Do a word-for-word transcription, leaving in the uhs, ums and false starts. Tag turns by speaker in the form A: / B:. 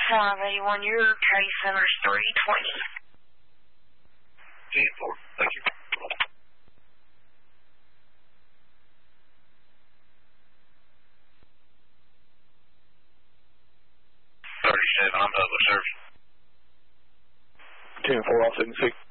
A: five eighty-one, your case number is three twenty.
B: ten four, thank you. thirty-seven, I'm public service.
C: ten four, all seven six.